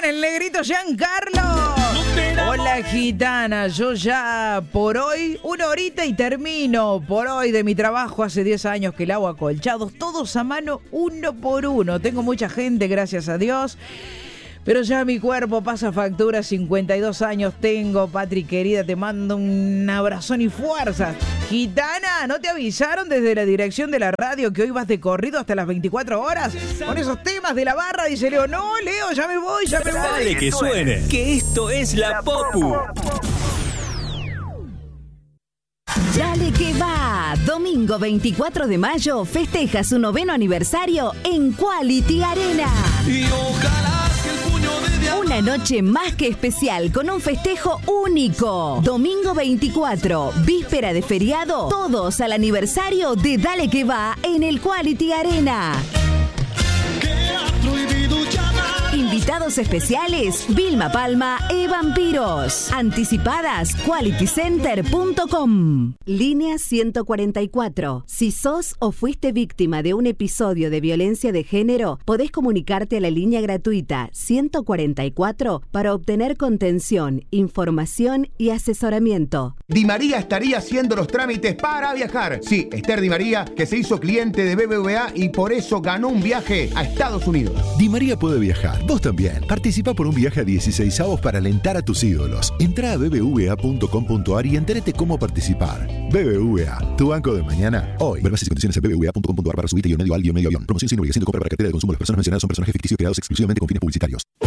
con el negrito Giancarlo. Hola gitana, yo ya por hoy, 1 horita y termino por hoy de mi trabajo. Hace 10 años que lavo acolchados, todos a mano, uno por uno. Tengo mucha gente, gracias a Dios. Pero ya mi cuerpo pasa factura, 52 años tengo, Patri querida, te mando un abrazón y fuerzas. Gitana, ¿no te avisaron desde la dirección de la radio que hoy vas de corrido hasta las 24 horas? Con esos temas de la barra, dice Leo. No, Leo, ya me voy. Dale que suene, que esto es la Popu. Dale que va. Domingo 24 de mayo festeja su 9º aniversario en Quality Arena. Y ojalá que el puño de una noche más que especial con un festejo único. Domingo 24, víspera de feriado, todos al aniversario de Dale que va en el Quality Arena. Invitados especiales, Vilma Palma e Vampiros. Anticipadas, qualitycenter.com. Línea 144. Si sos o fuiste víctima de un episodio de violencia de género, podés comunicarte a la línea gratuita 144 para obtener contención, información y asesoramiento. Di María estaría haciendo los trámites para viajar. Sí, Esther Di María, que se hizo cliente de BBVA y por eso ganó un viaje a Estados Unidos. Di María puede viajar. Vos también. Participa por un viaje a 16avos para alentar a tus ídolos. Entrá a bbva.com.ar y entérate cómo participar. BBVA, tu banco de mañana, hoy. Ver bases y condiciones en bbva.com.ar para subirte -al-medio avión. Promoción sin obligación de compra para cartera de consumo. Las personas mencionadas son personajes ficticios creados exclusivamente con fines publicitarios.